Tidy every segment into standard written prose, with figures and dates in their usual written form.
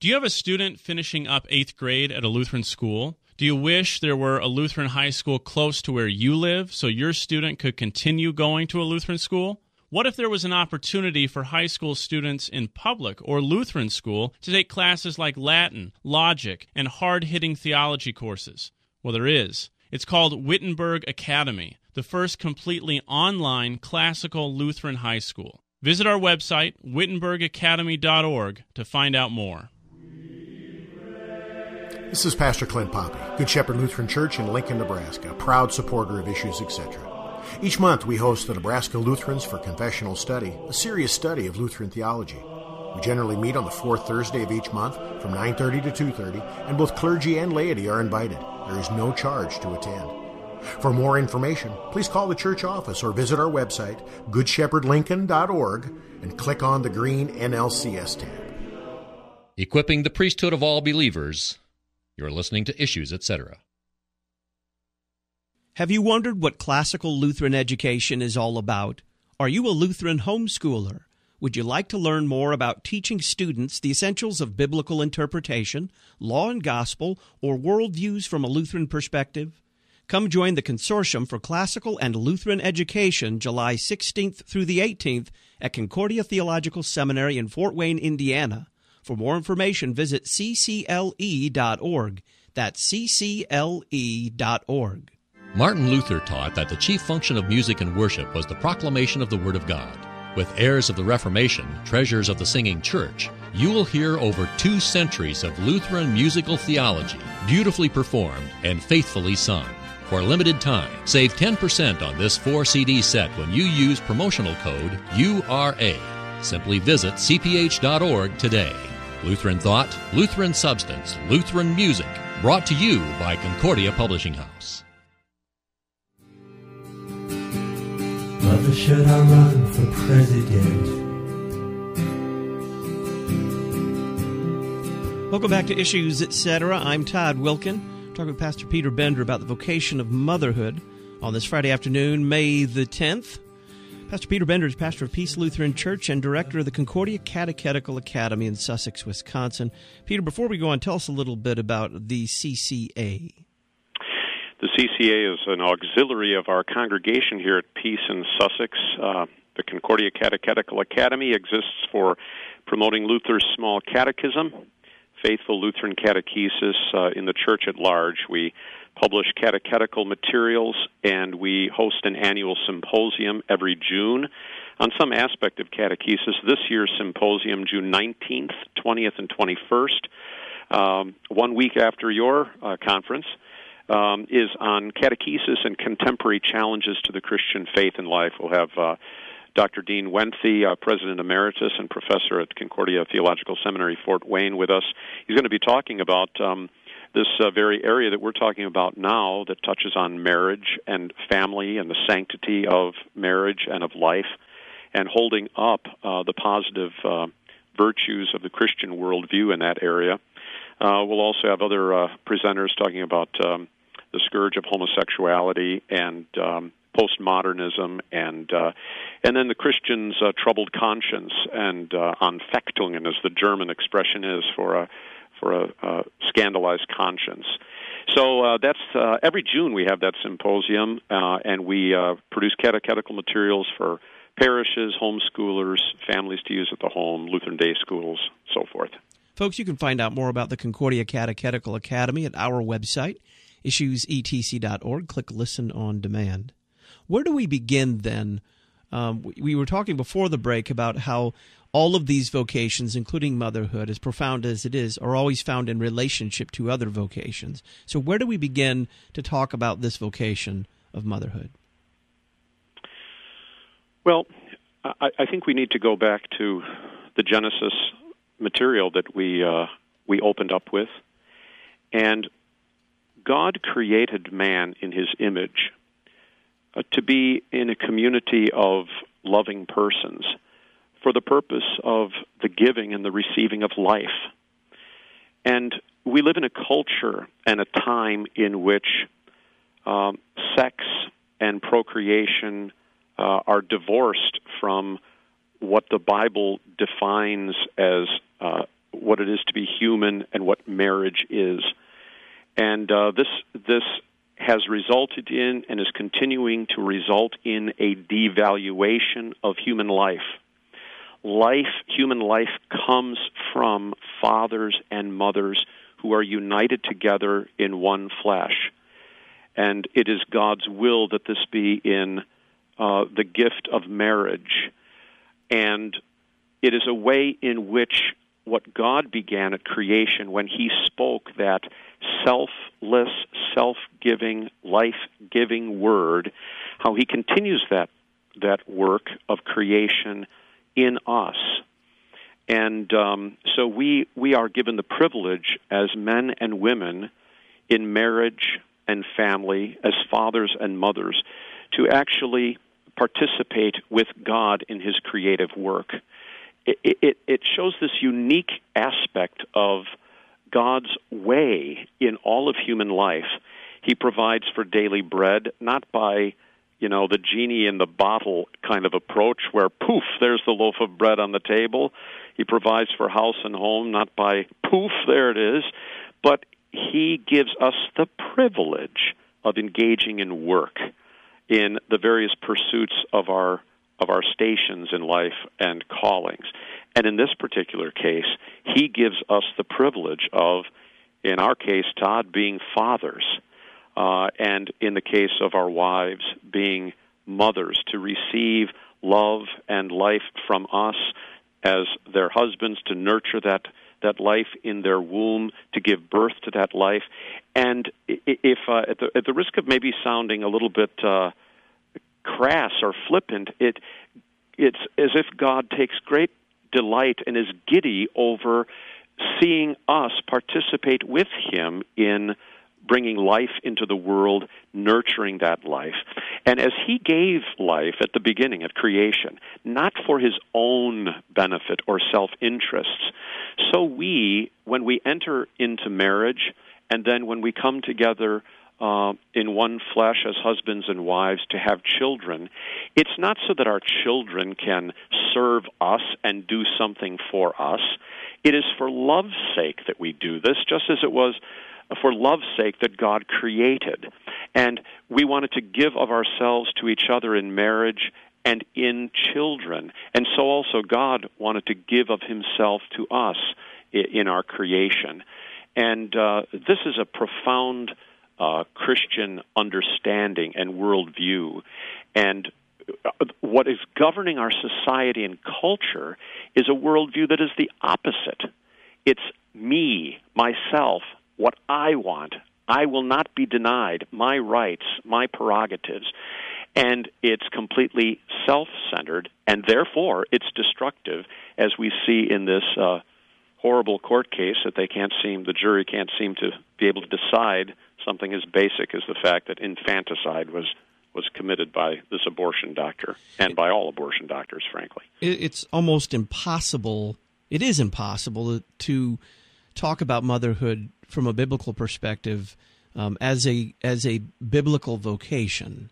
Do you have a student finishing up 8th grade at a Lutheran school? Do you wish there were a Lutheran high school close to where you live so your student could continue going to a Lutheran school? What if there was an opportunity for high school students in public or Lutheran school to take classes like Latin, logic, and hard-hitting theology courses? Well, there is. It's called Wittenberg Academy, the first completely online classical Lutheran high school. Visit our website, wittenbergacademy.org, to find out more. This is Pastor Clint Poppy, Good Shepherd Lutheran Church in Lincoln, Nebraska, proud supporter of Issues, etc. Each month we host the Nebraska Lutherans for Confessional Study, a serious study of Lutheran theology. We generally meet on the fourth Thursday of each month from 9:30 to 2:30, and both clergy and laity are invited. There is no charge to attend. For more information, please call the church office or visit our website, goodshepherdlincoln.org, and click on the green NLCS tab. Equipping the priesthood of all believers. You're listening to Issues, etc. Have you wondered what classical Lutheran education is all about? Are you a Lutheran homeschooler? Would you like to learn more about teaching students the essentials of biblical interpretation, law and gospel, or worldviews from a Lutheran perspective? Come join the Consortium for Classical and Lutheran Education July 16th through the 18th at Concordia Theological Seminary in Fort Wayne, Indiana. For more information, visit ccle.org. That's ccle.org. Martin Luther taught that the chief function of music and worship was the proclamation of the Word of God. With heirs of the Reformation, treasures of the singing church, you will hear over 2 centuries of Lutheran musical theology, beautifully performed and faithfully sung. For a limited time, save 10% on this 4-CD set when you use promotional code URA. Simply visit cph.org today. Lutheran Thought, Lutheran Substance, Lutheran Music, brought to you by Concordia Publishing House. Mother, should I run for president? Welcome back to Issues, Etc. I'm Todd Wilkin, talking with Pastor Peter Bender about the vocation of motherhood on this Friday afternoon, May the 10th. Pastor Peter Bender is pastor of Peace Lutheran Church and director of the Concordia Catechetical Academy in Sussex, Wisconsin. Peter, before we go on, tell us a little bit about the CCA. The CCA is an auxiliary of our congregation here at Peace in Sussex. The Concordia Catechetical Academy exists for promoting Luther's small catechism, faithful Lutheran catechesis in the church at large. We publish catechetical materials, and we host an annual symposium every June on some aspect of catechesis. This year's symposium, June 19th, 20th, and 21st, 1 week after your conference, is on catechesis and contemporary challenges to the Christian faith and life. We'll have Dr. Dean Wenthe, President Emeritus and Professor at Concordia Theological Seminary, Fort Wayne, with us. He's going to be talking about this very area that we're talking about now that touches on marriage and family and the sanctity of marriage and of life, and holding up the positive virtues of the Christian worldview in that area. We'll also have other presenters talking about the scourge of homosexuality and postmodernism, and then the Christian's troubled conscience and Anfechtungen, as the German expression is for a scandalized conscience. So that's every June we have that symposium, and we produce catechetical materials for parishes, homeschoolers, families to use at the home, Lutheran day schools, so forth. Folks, you can find out more about the Concordia Catechetical Academy at our website, issuesetc.org. Click Listen on Demand. Where do we begin then? We were talking before the break about how all of these vocations, including motherhood, as profound as it is, are always found in relationship to other vocations. So where do we begin to talk about this vocation of motherhood? Well, I think we need to go back to the Genesis material that we opened up with. And God created man in his image to be in a community of loving persons for the purpose of the giving and the receiving of life. And we live in a culture and a time in which sex and procreation are divorced from what the Bible defines as what it is to be human and what marriage is. And this has resulted in and is continuing to result in a devaluation of human life. Human life comes from fathers and mothers who are united together in one flesh. And it is God's will that this be in the gift of marriage. And it is a way in which what God began at creation when He spoke that selfless, self-giving, life-giving word, how He continues that work of creation in us. And so we are given the privilege as men and women in marriage and family, as fathers and mothers, to actually participate with God in His creative work. It shows this unique aspect of God's way in all of human life. He provides for daily bread, not by, the genie in the bottle kind of approach where, poof, there's the loaf of bread on the table. He provides for house and home, not by, poof, there it is. But He gives us the privilege of engaging in work in the various pursuits of our stations in life and callings. And in this particular case, He gives us the privilege of, in our case, Todd, being fathers, and in the case of our wives, being mothers, to receive love and life from us as their husbands, to nurture that life in their womb, to give birth to that life. And if at the risk of maybe sounding a little bit crass or flippant, it's as if God takes great delight and is giddy over seeing us participate with Him in bringing life into the world, nurturing that life. And as He gave life at the beginning, at creation, not for His own benefit or self-interests, so when we enter into marriage, and then when we come together in one flesh as husbands and wives to have children, it's not so that our children can serve us and do something for us. It is for love's sake that we do this, just as it was for love's sake that God created. And we wanted to give of ourselves to each other in marriage and in children. And so also God wanted to give of Himself to us in our creation. And this is a profound Christian understanding and worldview. And what is governing our society and culture is a worldview that is the opposite. It's me, myself, what I want. I will not be denied my rights, my prerogatives. And it's completely self-centered, and therefore it's destructive, as we see in this horrible court case that the jury can't seem to be able to decide something as basic as the fact that infanticide was committed by this abortion doctor, and by all abortion doctors, frankly. It's almost impossible. It is impossible to talk about motherhood from a biblical perspective as a biblical vocation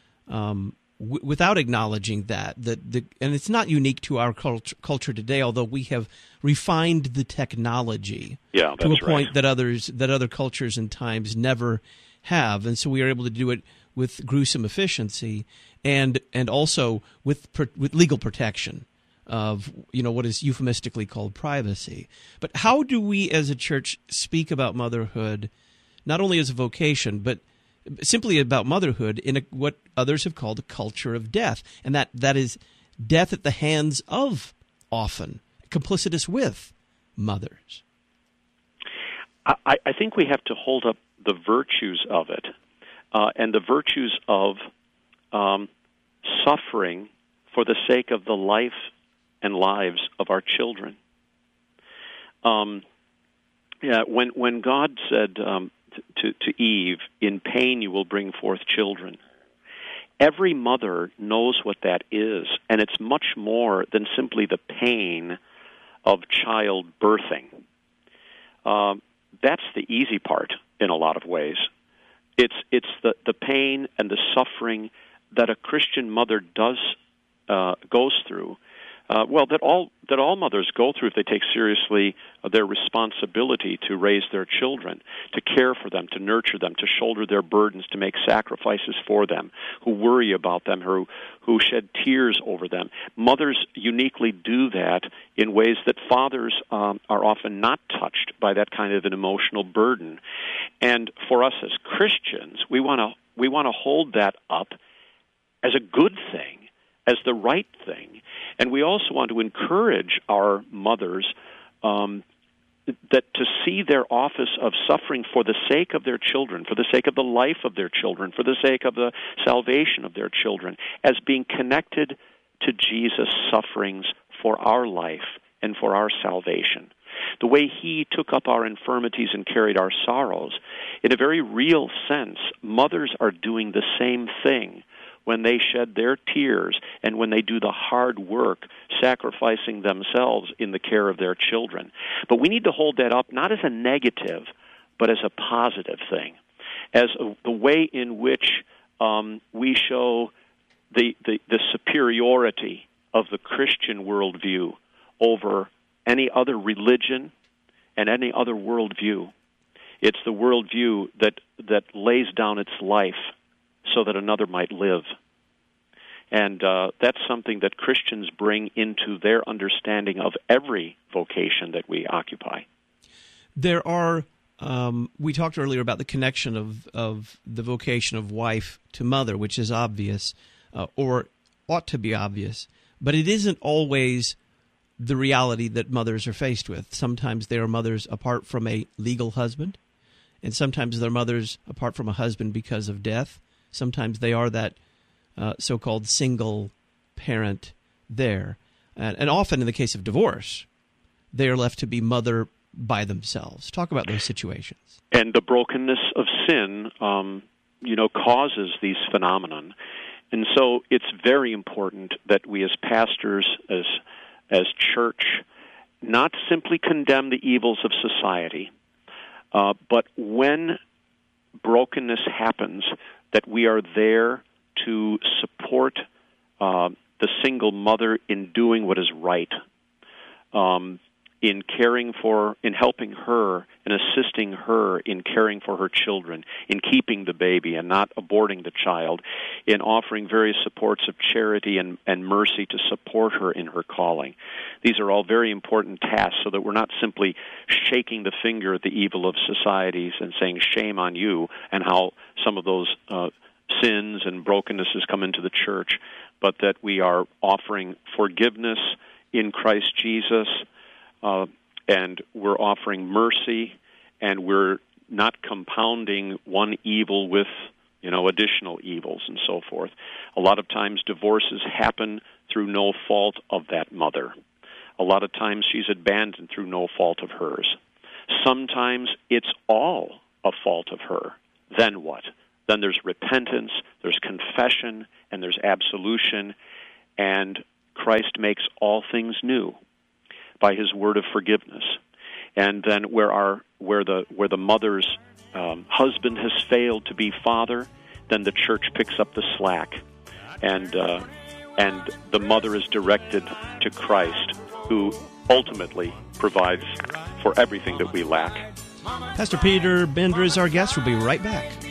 without acknowledging that and it's not unique to our culture today, although we have refined the technology to a point that other cultures and times never have, and so we are able to do it with gruesome efficiency and also with legal protection of what is euphemistically called privacy. But how do we as a church speak about motherhood, not only as a vocation, but simply about motherhood in what others have called a culture of death, and that is death at the hands of, often, complicitous with mothers? I think we have to hold up the virtues of it, and the virtues of suffering for the sake of the life and lives of our children. When God said to Eve, "In pain you will bring forth children," every mother knows what that is, and it's much more than simply the pain of child birthing. That's the easy part in a lot of ways. It's the pain and the suffering that a Christian mother goes through that all mothers go through if they take seriously their responsibility to raise their children, to care for them, to nurture them, to shoulder their burdens, to make sacrifices for them, who worry about them, who shed tears over them. Mothers uniquely do that in ways that fathers are often not touched by that kind of an emotional burden. And for us as Christians, we want to hold that up as a good thing, as the right thing. And we also want to encourage our mothers that to see their office of suffering for the sake of their children, for the sake of the life of their children, for the sake of the salvation of their children, as being connected to Jesus' sufferings for our life and for our salvation. The way he took up our infirmities and carried our sorrows, in a very real sense, mothers are doing the same thing when they shed their tears and when they do the hard work, sacrificing themselves in the care of their children. But we need to hold that up not as a negative, but as a positive thing, as the way in which we show the superiority of the Christian worldview over any other religion and any other worldview. It's the worldview that lays down its life so that another might live. And that's something that Christians bring into their understanding of every vocation that we occupy. There are, we talked earlier about the connection of the vocation of wife to mother, which is obvious, or ought to be obvious, but it isn't always the reality that mothers are faced with. Sometimes they are mothers apart from a legal husband, and sometimes they're mothers apart from a husband because of death. Sometimes they are that so-called single parent there. And often in the case of divorce, they are left to be mother by themselves. Talk about those situations. And the brokenness of sin, causes these phenomenon. And so it's very important that we as pastors, as church, not simply condemn the evils of society, but when brokenness happens, that we are there to support the single mother in doing what is right, in helping her and assisting her in caring for her children, in keeping the baby and not aborting the child, in offering various supports of charity and mercy to support her in her calling. These are all very important tasks so that we're not simply shaking the finger at the evil of societies and saying, shame on you, and how some of those sins and brokennesses come into the church, but that we are offering forgiveness in Christ Jesus, and we're offering mercy, and we're not compounding one evil with, additional evils and so forth. A lot of times divorces happen through no fault of that mother. A lot of times she's abandoned through no fault of hers. Sometimes it's all a fault of her. Then what? Then there's repentance, there's confession, and there's absolution, and Christ makes all things new by his word of forgiveness. And then where the mother's husband has failed to be father, then the church picks up the slack, and the mother is directed to Christ, who ultimately provides for everything that we lack. Pastor Peter Bender is our guest. We'll be right back.